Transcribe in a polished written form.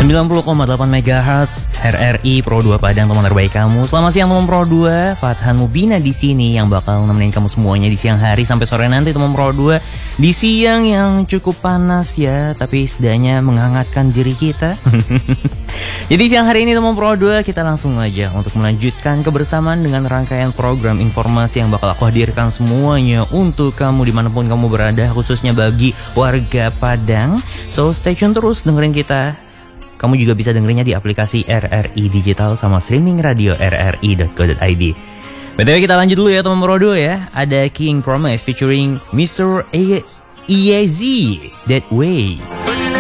90,8 MHz RRI Pro 2 Padang, teman terbaik kamu. Selamat siang teman Pro 2. Fathan Mubina di sini yang bakal nemenin kamu semuanya di siang hari sampai sore nanti teman Pro 2. Di siang yang cukup panas ya, tapi setidaknya menghangatkan diri kita. Jadi siang hari ini teman Pro 2 kita langsung aja untuk melanjutkan kebersamaan dengan rangkaian program informasi yang bakal aku hadirkan semuanya untuk kamu dimanapun kamu berada, khususnya bagi warga Padang. So stay tune terus dengerin kita. Kamu juga bisa dengerinnya di aplikasi RRI Digital sama streaming radio rri.co.id. BTW kita lanjut dulu ya teman Pro 2 ya. Ada King Promise featuring Mr. EAZ, That Way.